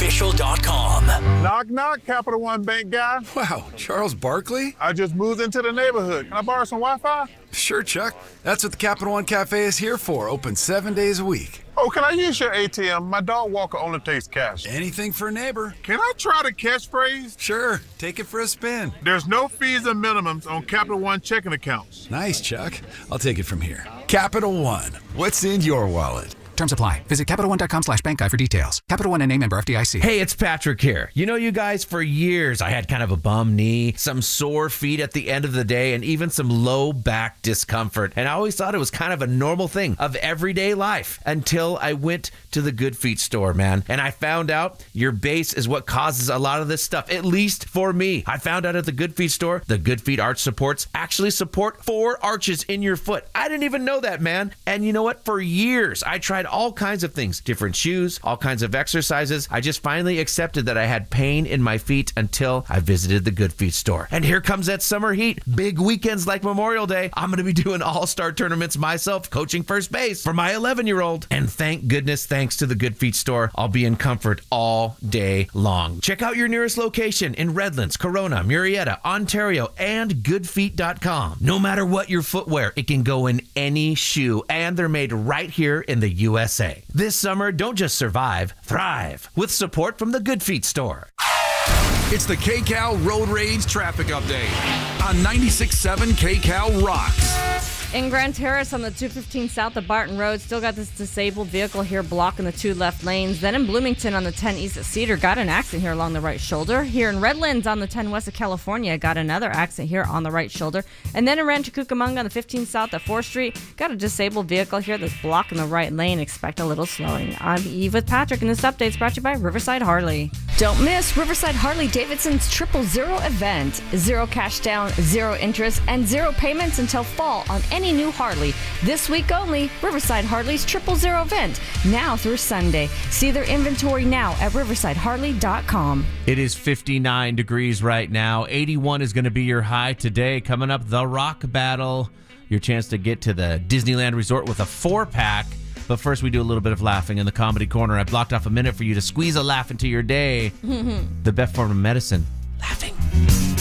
CapitalOneOfficial.com. Knock, knock, Capital One Bank guy. Wow, Charles Barkley? I just moved into the neighborhood. Can I borrow some Wi-Fi? Sure, Chuck. That's what the Capital One Cafe is here for. Open 7 days a week. Oh, can I use your ATM? My dog Walker only takes cash. Anything for a neighbor. Can I try the catchphrase? Sure, take it for a spin. There's no fees and minimums on Capital One checking accounts. Nice, Chuck. I'll take it from here. Capital One. What's in your wallet? Terms apply. Visit CapitalOne.com/bankguide for details. Capital One and member FDIC. Hey, it's Patrick here. You know, you guys, for years, I had kind of a bum knee, some sore feet at the end of the day, and even some low back discomfort. And I always thought it was kind of a normal thing of everyday life until I went to the Good Feet store, man. And I found out your base is what causes a lot of this stuff, at least for me. I found out at the Good Feet store, the Good Feet arch supports actually support 4 arches in your foot. I didn't even know that, man. And you know what? For years, I tried all kinds of things, different shoes, all kinds of exercises. I just finally accepted that I had pain in my feet until I visited the Good Feet store. And here comes that summer heat. Big weekends like Memorial Day. I'm going to be doing all-star tournaments myself, coaching first base for my 11-year-old. And thank goodness, thanks to the Good Feet store, I'll be in comfort all day long. Check out your nearest location in Redlands, Corona, Murrieta, Ontario, and goodfeet.com. No matter what your footwear, it can go in any shoe, and they're made right here in the USA. This summer, don't just survive, thrive with support from the Good Feet store. It's the KCAL Road Rage Traffic Update on 96.7 KCAL Rocks. In Grand Terrace on the 215 south of Barton Road, still got this disabled vehicle here blocking the 2 left lanes. Then in Bloomington on the 10 east at Cedar, got an accident here along the right shoulder. Here in Redlands on the 10 west of California, got another accident here on the right shoulder. And then in Rancho Cucamonga on the 15 south at 4th Street, got a disabled vehicle here that's blocking the right lane. Expect a little slowing. I'm Eve with Patrick, and this update is brought to you by Riverside Harley. Don't miss Riverside Harley-Davidson's 000 event. 0 cash down, 0 interest, and 0 payments until fall on any new Harley. This week only, Riverside Harley's 000 event, now through Sunday. See their inventory now at riversideharley.com. It is 59 degrees right now. 81 is going to be your high today. Coming up, the Rock Battle. Your chance to get to the Disneyland Resort with a 4-pack. But first, we do a little bit of laughing in the Comedy Corner. I blocked off a minute for you to squeeze a laugh into your day. The best form of medicine, laughing.